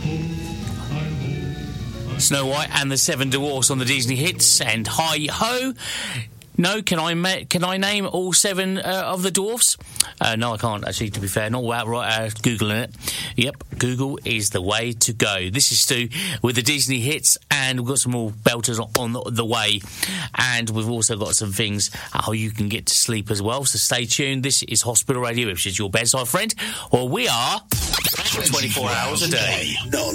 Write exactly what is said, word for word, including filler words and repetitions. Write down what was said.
Snow White and the Seven Dwarfs on the Disney Hits, and Hi Ho. No, can I ma- can I name all seven uh, of the dwarfs? Uh, no, I can't, actually, to be fair. Not without right, uh, Googling it. Yep, Google is the way to go. This is Stu with the Disney Hits, and we've got some more belters on the, the way. And we've also got some things how you can get to sleep as well. So stay tuned. This is Hospital Radio, which is your bedside friend. Well, we are twenty-four hours a day.